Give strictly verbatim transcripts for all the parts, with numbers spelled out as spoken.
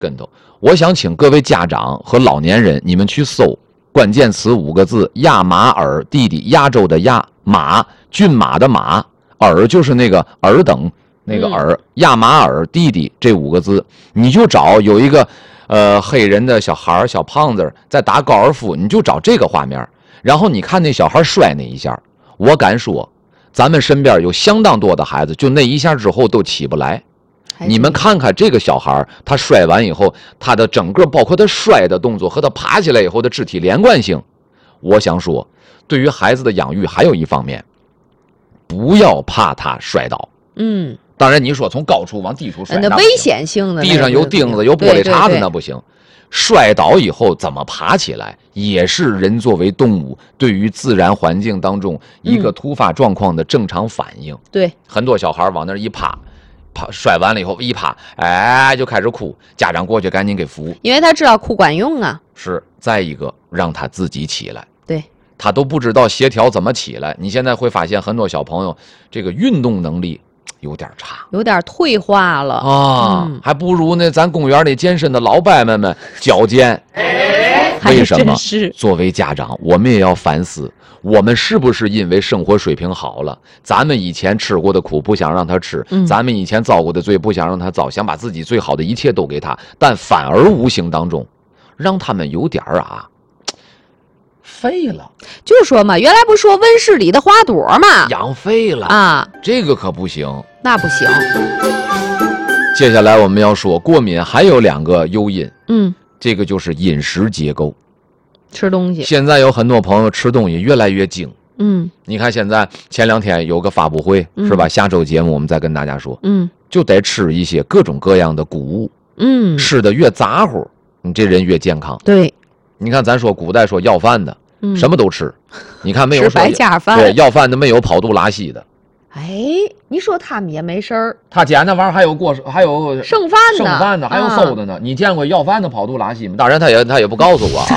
跟头。我想请各位家长和老年人，你们去搜关键词五个字：亚马尔弟弟，亚洲的亚，马骏马的马，尔就是那个尔等那个尔，亚马尔弟弟这五个字，你就找有一个呃黑人的小孩小胖子在打高尔夫，你就找这个画面，然后你看那小孩摔那一下，我敢说咱们身边有相当多的孩子就那一下之后都起不来。你们看看这个小孩，他摔完以后，他的整个包括他摔的动作和他爬起来以后的肢体连贯性，我想说对于孩子的养育还有一方面，不要怕他摔倒。 嗯， 当然你说从高处往低处摔， 那危险性的， 地上有钉子有玻璃碴子那不行。摔倒以后怎么爬起来，也是人作为动物对于自然环境当中一个突发状况的正常反应。 对， 很多小孩往那一趴，趴摔完了以后一趴，哎，就开始哭，家长过去赶紧给扶， 因为他知道哭管用啊。 是，再一个让他自己起来， 对， 他都不知道协调怎么起来。你现在会发现很多小朋友这个运动能力有点差， 有点退化了啊、嗯，还不如那咱公园里健身的老伯们们矫健。为什么？作为家长，我们也要反思，我们是不是因为生活水平好了，咱们以前吃过的苦不想让他吃， 嗯、 咱们以前遭过的罪不想让他遭，想把自己最好的一切都给他，但反而无形当中让他们有点啊废了。 就说嘛，原来不说温室里的花朵嘛， 养废了啊， 这个可不行， 那不行。 接下来我们要说过敏还有两个诱因， 嗯。 这个就是饮食结构， 吃东西。 现在有很多朋友吃东西越来越精。 嗯， 你看现在前两天有个发布会， 嗯、 是吧？下周节目我们再跟大家说。 嗯， 就得吃一些各种各样的谷物。 嗯， 吃的越杂乎，你这人越健康。 对， 你看咱说古代说要饭的， 嗯、 什么都吃。你看没有说吃白家饭， 对，要饭的没有跑肚拉稀的。 哎，你说他们也没事儿， 他捡那玩意儿还有过，还有剩饭呢， 剩饭的，还有馊的呢。 啊、 你见过要饭的跑肚拉稀吗？当然，他也他也不告诉我啊，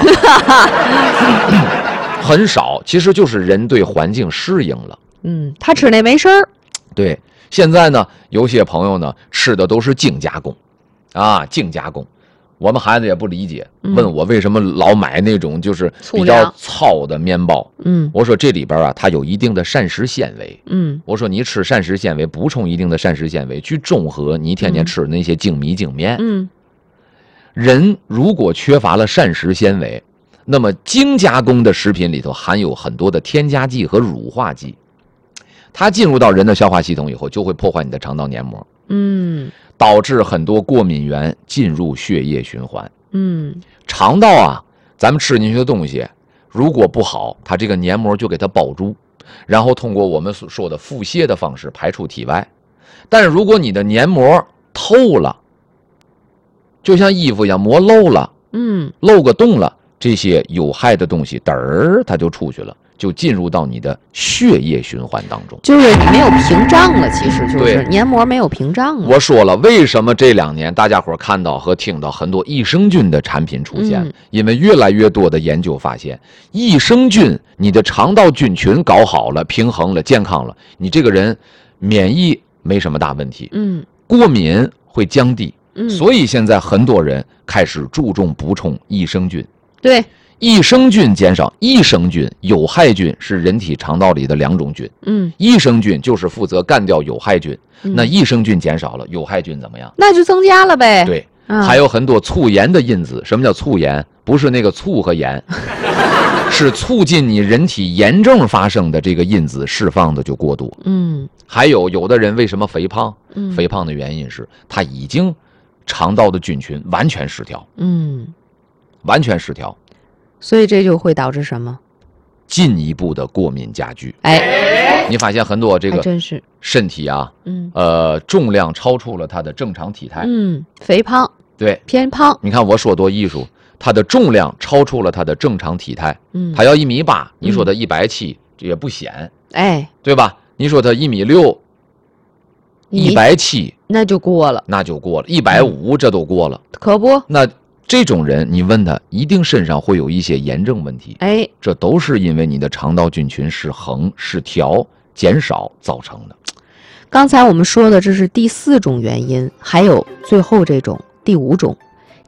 很少。其实就是人对环境适应了。 嗯，他吃那没事儿。 对，现在呢，有些朋友呢吃的都是精加工，啊，精加工。我们孩子也不理解，问我为什么老买那种就是比较糙的面包。 嗯， 我说这里边啊，它有一定的膳食纤维。 嗯， 我说你吃膳食纤维，补充一定的膳食纤维，去中和你天天吃的那些精米精面。 嗯， 人如果缺乏了膳食纤维，那么精加工的食品里头含有很多的添加剂和乳化剂，它进入到人的消化系统以后，就会破坏你的肠道黏膜。 嗯。 导致很多过敏源进入血液循环。 嗯， 肠道啊，咱们吃进去的东西如果不好，它这个黏膜就给它包住，然后通过我们所说的腹泻的方式排出体外。但是如果你的黏膜透了，就像衣服一样磨漏了， 嗯， 漏个洞了，这些有害的东西嘚儿它就出去了，就进入到你的血液循环当中， 就是你没有屏障了，其实就是黏膜没有屏障了。 我说了，为什么这两年大家伙看到和听到很多益生菌的产品出现？ 嗯、 因为越来越多的研究发现，益生菌你的肠道菌群搞好了、平衡了、健康了，你这个人免疫没什么大问题， 嗯， 过敏会降低， 嗯， 所以现在很多人开始注重补充益生菌。 对。 益生菌减少，益生菌、有害菌是人体肠道里的两种菌。 嗯， 益生菌就是负责干掉有害菌， 嗯、 那益生菌减少了，有害菌怎么样？ 那就增加了呗。 对， 嗯、 还有很多促炎的因子。什么叫促炎？不是那个醋和盐，是促进你人体炎症发生的这个因子释放的就过多。 嗯， 还有有的人为什么肥胖？ 嗯、 肥胖的原因是他已经肠道的菌群完全失调。 嗯， 完全失调。 所以这就会导致什么？ 进一步的过敏加剧。 哎， 你发现很多这个真是身体啊， 嗯， 呃，重量超出了它的正常体态， 嗯，肥胖， 对， 偏胖。 你看我说多艺术，它的重量超出了它的正常体态， 嗯， 它要一米八，你说它一百七也不显， 哎， 对吧？你说它一米六，一百七那就过了， 那就过了，一百五这都过了， 可不？ 那。这种人，你问他，一定身上会有一些炎症问题。 哎， 这都是因为你的肠道菌群失衡、失调、减少造成的。 刚才我们说的这是第四种原因，还有最后这种第五种，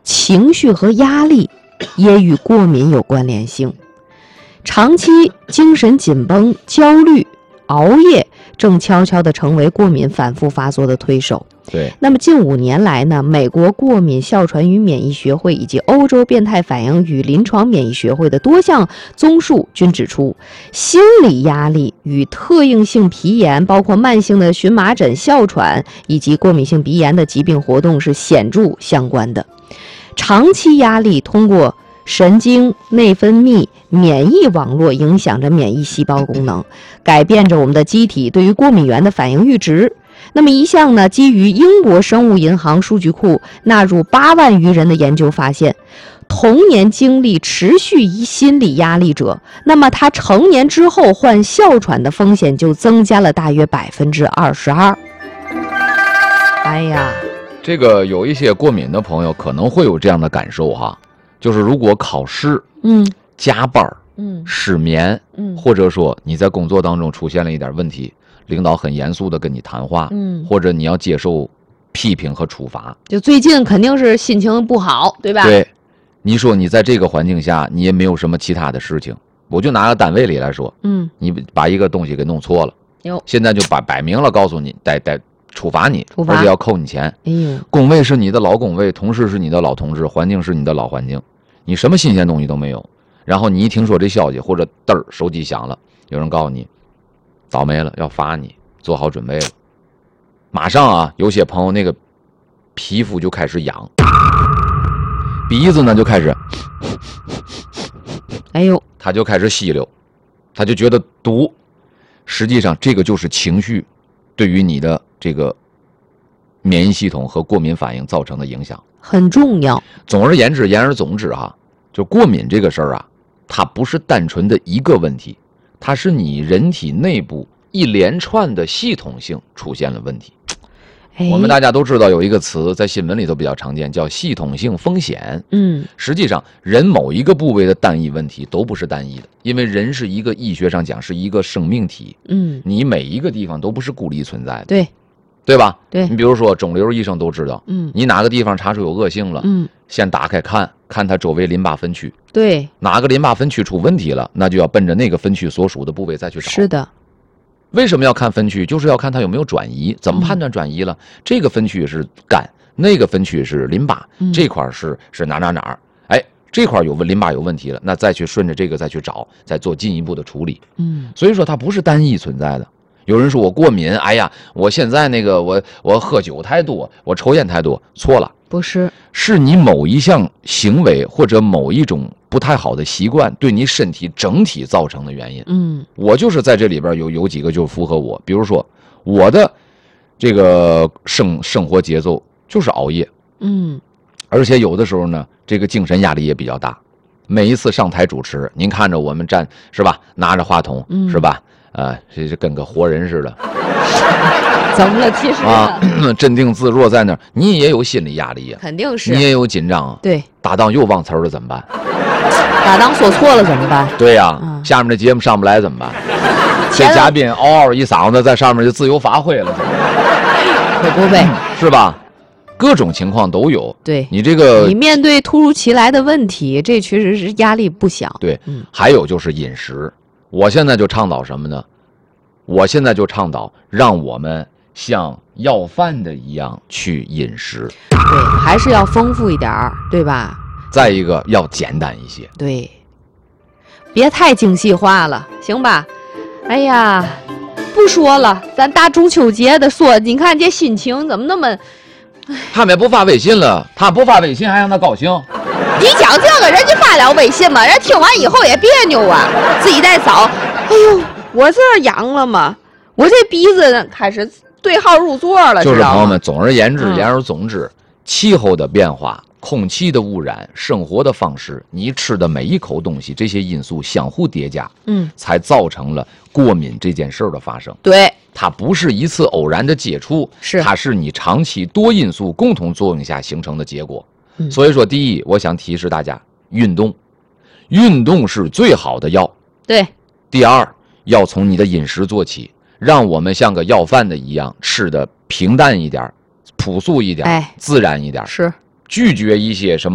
情绪和压力也与过敏有关联性。长期精神紧绷、焦虑、熬夜正悄悄地成为过敏反复发作的推手。 对， 那么近五年来呢，美国过敏哮喘与免疫学会以及欧洲变态反应与临床免疫学会的多项综述均指出，心理压力与特应性皮炎，包括慢性的荨麻疹、哮喘以及过敏性鼻炎的疾病活动是显著相关的。长期压力通过神经、内分泌、免疫网络影响着免疫细胞功能，改变着我们的机体对于过敏原的反应阈值。那么一项呢，基于英国生物银行数据库纳入八万余人的研究发现，童年经历持续心理压力者，那么他成年之后患哮喘的风险就增加了大约百分之二十二。哎呀， 这个有一些过敏的朋友可能会有这样的感受哈，就是如果考试、 嗯加班、 嗯失眠， 嗯或者说你在工作当中出现了一点问题，领导很严肃的跟你谈话， 嗯， 或者你要接受批评和处罚， 就最近肯定是心情不好，对吧？ 对，你说你在这个环境下，你也没有什么其他的事情，我就拿个单位里来说， 嗯， 你把一个东西给弄错了， 有， 现在就摆摆明了告诉你，得得处罚你， 处罚而且要扣你钱。 哎呦， 工位是你的老工位，同事是你的老同事，环境是你的老环境，你什么新鲜东西都没有。然后你一听说这消息，或者嘚儿手机响了，有人告诉你，倒霉了，要罚你，做好准备了。马上啊，有些朋友那个皮肤就开始痒，鼻子呢就开始， 哎呦， 他就开始吸溜，他就觉得毒。实际上，这个就是情绪对于你的这个免疫系统和过敏反应造成的影响， 很重要。 总而言之，言而总之哈，就过敏这个事儿啊，它不是单纯的一个问题，它是你人体内部一连串的系统性出现了问题。 哎， 我们大家都知道有一个词在新闻里头比较常见，叫系统性风险。 嗯， 实际上人某一个部位的单一问题都不是单一的，因为人是一个医学上讲是一个生命体， 嗯， 你每一个地方都不是孤立存在的， 对， 对吧？ 对， 你比如说肿瘤医生都知道， 嗯， 你哪个地方查出有恶性了， 嗯， 先打开看看它周围淋巴分区， 对， 哪个淋巴分区出问题了，那就要奔着那个分区所属的部位再去找。 是的。 为什么要看分区？就是要看它有没有转移。怎么判断转移了？嗯、这个分区是肝，那个分区是淋巴， 嗯、 这块是是哪哪哪儿？哎，这块有问淋巴有问题了，那再去顺着这个再去找，再做进一步的处理。 嗯， 所以说它不是单一存在的。有人说我过敏，哎呀，我现在那个我我喝酒太多，我抽烟太多，错了， 不是， 是你某一项行为或者某一种不太好的习惯对你身体整体造成的原因。 嗯， 我就是在这里边有有几个就符合我，比如说我的这个生生活节奏就是熬夜， 嗯， 而且有的时候呢，这个精神压力也比较大。每一次上台主持，您看着我们站是吧，拿着话筒、 嗯、 是吧？呃，这是跟个活人似的， 怎么了？其实啊，镇定自若在那儿，你也有心理压力呀、啊， 肯定是， 你也有紧张啊。 对， 搭档又忘词儿了怎么办？ 搭档说错了怎么办？ 对呀、啊嗯， 下面的节目上不来怎么办？这嘉宾嗷嗷一嗓子在上面就自由发挥了， 会不会？ 是吧？各种情况都有。 对， 你这个， 你面对突如其来的问题，这确实是压力不小。 对， 嗯， 还有就是饮食。我现在就倡导什么呢？我现在就倡导让我们像要饭的一样去饮食。 对，还是要丰富一点儿，对吧？ 再一个要简单一些。 对，别太精细化了，行吧？哎呀，不说了，咱大中秋节的说，你看这心情怎么那么…… 他们也不发微信了，他不发微信还让他高兴。 你讲这个，人家发了微信嘛，人听完以后也别扭啊，自己再扫。哎呦，我这儿阳了吗？我这鼻子开始对号入座了。 就是朋友们，总而言之， 嗯、 言而总之，气候的变化、空气的污染、生活的方式，你吃的每一口东西，这些因素相互叠加， 嗯， 才造成了过敏这件事儿的发生。 对。 它不是一次偶然的接触， 是它是你长期多因素共同作用下形成的结果。 嗯、 所以说，第一，我想提示大家，运动，运动是最好的药。 对。 第二，要从你的饮食做起，让我们像个要饭的一样，吃的平淡一点、朴素一点、 哎、 自然一点， 是拒绝一些什么。